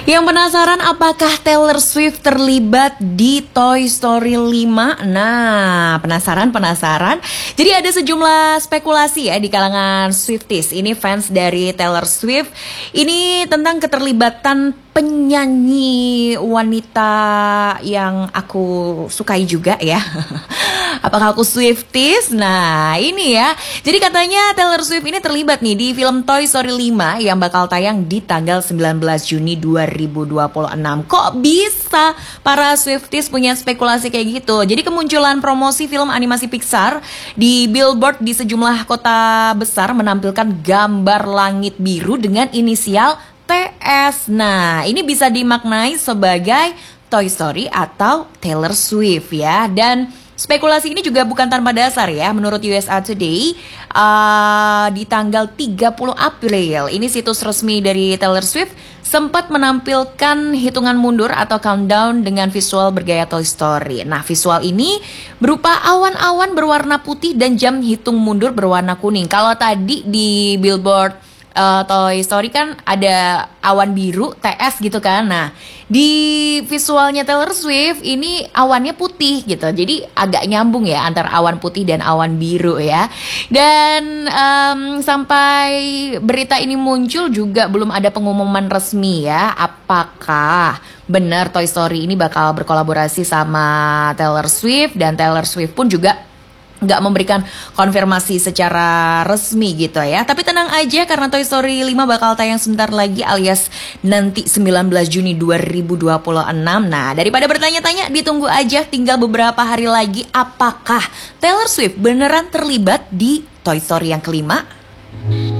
Yang penasaran apakah Taylor Swift terlibat di Toy Story 5? Nah, penasaran? Jadi ada sejumlah spekulasi ya di kalangan Swifties. Ini fans dari Taylor Swift. Ini tentang keterlibatan penyanyi wanita yang aku sukai juga ya. Apakah aku Swifties? Nah, ini ya. Jadi katanya Taylor Swift ini terlibat nih di film Toy Story 5 yang bakal tayang di tanggal 19 Juni 2026. Kok bisa para Swifties punya spekulasi kayak gitu? Jadi kemunculan promosi film animasi Pixar di billboard di sejumlah kota besar menampilkan gambar langit biru dengan inisial TS. Nah, ini bisa dimaknai sebagai Toy Story atau Taylor Swift ya. Dan spekulasi ini juga bukan tanpa dasar ya. Menurut USA Today, di tanggal 30 April, ini situs resmi dari Taylor Swift sempat menampilkan hitungan mundur atau countdown dengan visual bergaya Toy Story. Nah, visual ini berupa awan-awan berwarna putih dan jam hitung mundur berwarna kuning. Kalau tadi di billboard Toy Story kan ada awan biru, TS gitu kan. Nah, di visualnya Taylor Swift ini awannya putih gitu. Jadi agak nyambung ya antara awan putih dan awan biru ya. Dan sampai berita ini muncul juga belum ada pengumuman resmi ya. Apakah benar Toy Story ini bakal berkolaborasi sama Taylor Swift, dan Taylor Swift pun juga nggak memberikan konfirmasi secara resmi gitu ya. Tapi tenang aja karena Toy Story 5 bakal tayang sebentar lagi alias nanti 19 Juni 2026. Nah, daripada bertanya-tanya, ditunggu aja tinggal beberapa hari lagi apakah Taylor Swift beneran terlibat di Toy Story yang kelima.